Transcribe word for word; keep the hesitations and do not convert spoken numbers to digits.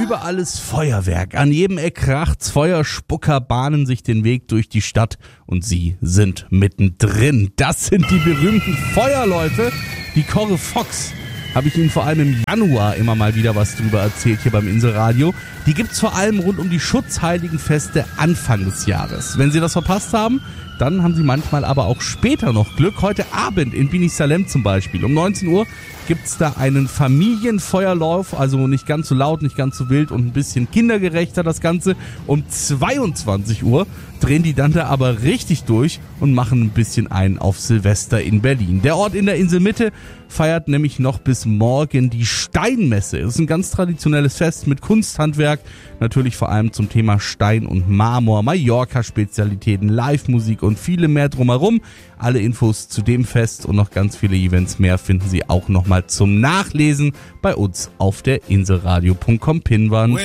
Überall ist Feuerwerk, an jedem Eck kracht's, Feuerspucker bahnen sich den Weg durch die Stadt und sie sind mittendrin. Das sind die berühmten Feuerläufe. Die Corre Fox, habe ich Ihnen vor allem im Januar immer mal wieder was drüber erzählt hier beim Inselradio. Die gibt's vor allem rund um die Schutzheiligenfeste Anfang des Jahres. Wenn Sie das verpasst haben, dann haben Sie manchmal aber auch später noch Glück. Heute Abend in Bini Salem zum Beispiel. Um neunzehn Uhr gibt's da einen Familienfeuerlauf, also nicht ganz so laut, nicht ganz so wild und ein bisschen kindergerechter das Ganze. Um zweiundzwanzig Uhr drehen die dann da aber richtig durch und machen ein bisschen ein auf Silvester in Berlin. Der Ort in der Inselmitte feiert nämlich noch bis morgen die Steinmesse. Das ist ein ganz traditionelles Fest mit Kunsthandwerk, natürlich vor allem zum Thema Stein und Marmor, Mallorca-Spezialitäten, Live-Musik und viele mehr drumherum. Alle Infos zu dem Fest und noch ganz viele Events mehr finden Sie auch nochmal zum Nachlesen bei uns auf der inselradio punkt com Pinwand.